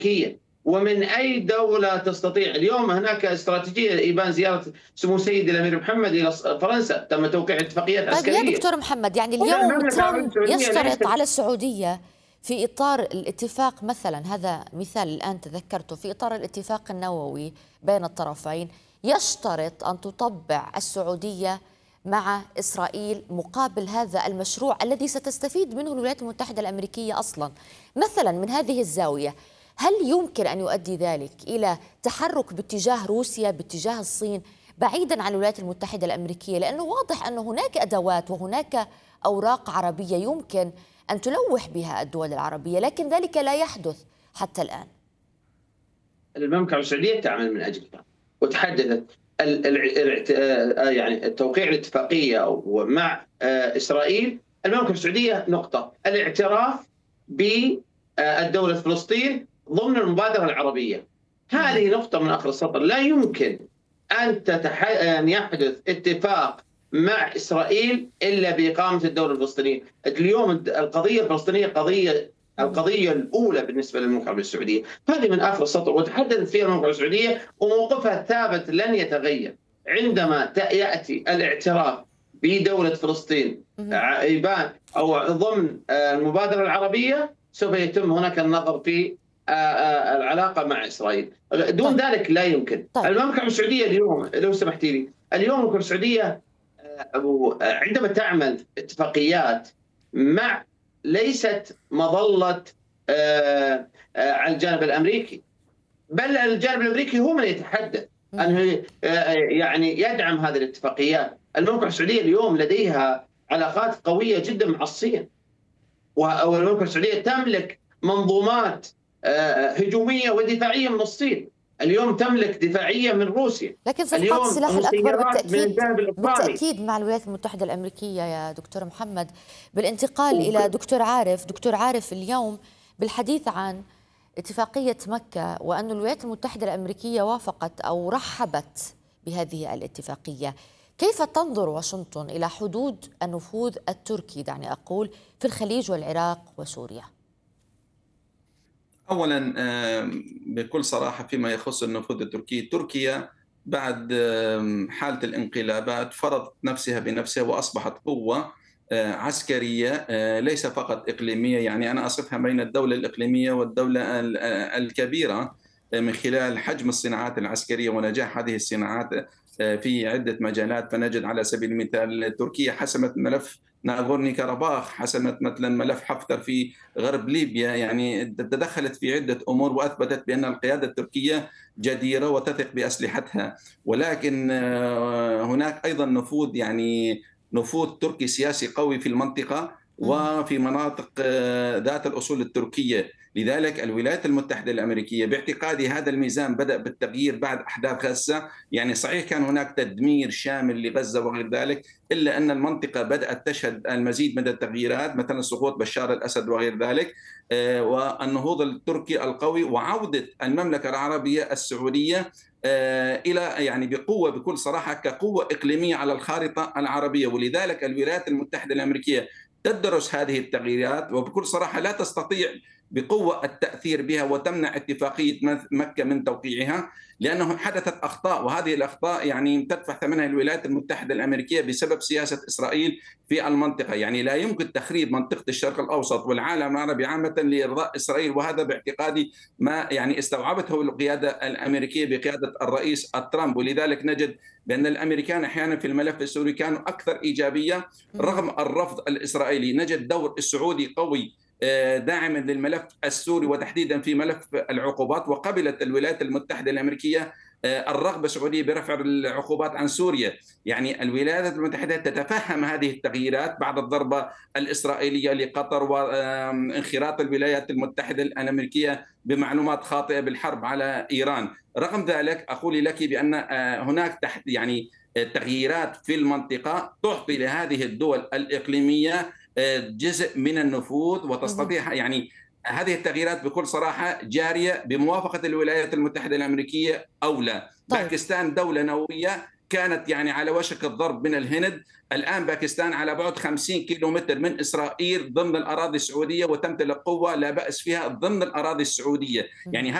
ومن أي دولة تستطيع. اليوم هناك استراتيجية إبان زيارة سمو سيدي الأمير محمد إلى فرنسا، تم توقيع اتفاقيات طيب يا عسكرية. دكتور محمد، يعني هنا اليوم المملكة العربية ترامب السعودية يشترط ليست. على السعودية في إطار الاتفاق، مثلا هذا مثال الآن تذكرته، في إطار الاتفاق النووي بين الطرفين يشترط أن تطبع السعودية مع إسرائيل مقابل هذا المشروع الذي ستستفيد منه الولايات المتحدة الأمريكية أصلا. مثلا من هذه الزاوية، هل يمكن أن يؤدي ذلك إلى تحرك باتجاه روسيا، باتجاه الصين، بعيدا عن الولايات المتحدة الأمريكية؟ لأنه واضح أن هناك أدوات وهناك أوراق عربية يمكن أن تلوح بها الدول العربية، لكن ذلك لا يحدث حتى الآن. المملكة العربية السعودية تعمل من أجلها، وتحدثت يعني توقيع الاتفاقية مع إسرائيل. المملكة السعودية نقطة الاعتراف بالدولة فلسطين ضمن المبادرة العربية، هذه نقطة من آخر السطر. لا يمكن أن يحدث اتفاق مع إسرائيل إلا بإقامة الدولة الفلسطينية. اليوم القضية الفلسطينية القضية الأولى بالنسبة للمملكة العربية السعودية، هذه من آخر السطر، وتحدثت فيها المملكة العربية السعودية وموقفها ثابت لن يتغير. عندما يأتي الاعتراف بدولة فلسطين إبان أو ضمن المبادرة العربية، سوف يتم هناك النظر في العلاقة مع إسرائيل. دون ذلك لا يمكن. المملكة العربية السعودية اليوم، لو سمحتي لي، اليوم المملكة السعودية عندما تعمل اتفاقيات مع، ليست مظلة على الجانب الأمريكي، بل الجانب الأمريكي هو من يتحدث أنه يعني يدعم هذه الاتفاقيات. المملكة السعودية اليوم لديها علاقات قوية جدا مع الصين، والمملكة السعودية تملك منظومات هجومية ودفاعية من الصين، اليوم تملك دفاعية من روسيا، لكن صفقات السلاح الأكبر بالتأكيد مع الولايات المتحدة الأمريكية يا دكتور محمد. بالانتقال إلى دكتور عارف، اليوم بالحديث عن اتفاقية مكة وأن الولايات المتحدة الأمريكية وافقت أو رحبت بهذه الاتفاقية، كيف تنظر واشنطن إلى حدود النفوذ التركي، دعني أقول، في الخليج والعراق وسوريا؟ أولا بكل صراحة فيما يخص النفوذ التركي، تركيا بعد حالة الانقلابات فرضت نفسها بنفسها وأصبحت قوة عسكرية ليس فقط إقليمية، يعني أنا أصفها بين الدولة الإقليمية والدولة الكبيرة من خلال حجم الصناعات العسكرية ونجاح هذه الصناعات في عدة مجالات. فنجد على سبيل المثال تركيا حسمت ملف ناغورني كاراباخ، حسمت مثلا ملف حفتر في غرب ليبيا، يعني تدخلت في عدة أمور وأثبتت بأن القيادة التركية جديرة وتثق بأسلحتها. ولكن هناك أيضا نفوذ، يعني نفوذ تركي سياسي قوي في المنطقة وفي مناطق ذات الأصول التركية. لذلك الولايات المتحدة الأمريكية باعتقادي هذا الميزان بدأ بالتغيير بعد أحداث غزة. يعني صحيح كان هناك تدمير شامل لغزة وغير ذلك، إلا أن المنطقة بدأت تشهد المزيد من التغييرات، مثلا سقوط بشار الأسد وغير ذلك، والنهوض التركي القوي وعودة المملكة العربية السعودية إلى يعني بقوة، بكل صراحة كقوة إقليمية على الخارطة العربية. ولذلك الولايات المتحدة الأمريكية تدرس هذه التغييرات وبكل صراحة لا تستطيع بقوة التأثير بها وتمنع اتفاقية مكة من توقيعها، لأنه حدثت أخطاء، وهذه الأخطاء يعني تدفع ثمنها الولايات المتحدة الأمريكية بسبب سياسة إسرائيل في المنطقة. يعني لا يمكن تخريب منطقة الشرق الأوسط والعالم العربي عامة لإرضاء إسرائيل، وهذا باعتقادي ما يعني استوعبته القيادة الأمريكية بقيادة الرئيس ترامب. ولذلك نجد بأن الأمريكان أحيانا في الملف السوري كانوا أكثر إيجابية رغم الرفض الإسرائيلي. نجد دور السعودي قوي داعما للملف السوري وتحديدا في ملف العقوبات، وقبلت الولايات المتحدة الأمريكية الرغبة السعودية برفع العقوبات عن سوريا. يعني الولايات المتحدة تتفهم هذه التغييرات بعد الضربة الإسرائيلية لقطر وانخراط الولايات المتحدة الأمريكية بمعلومات خاطئة بالحرب على إيران. رغم ذلك أقول لك بأن هناك يعني تغييرات في المنطقة تعطي لهذه الدول الإقليمية جزء من النفوذ وتستطيع، يعني هذه التغييرات بكل صراحة جارية بموافقة الولايات المتحدة الأمريكية أو لا. باكستان دولة نووية كانت يعني على وشك الضرب من الهند. الآن باكستان على بعد 50 كيلومتر من إسرائيل ضمن الأراضي السعودية، وتمتلك قوة لا بأس فيها ضمن الأراضي السعودية. يعني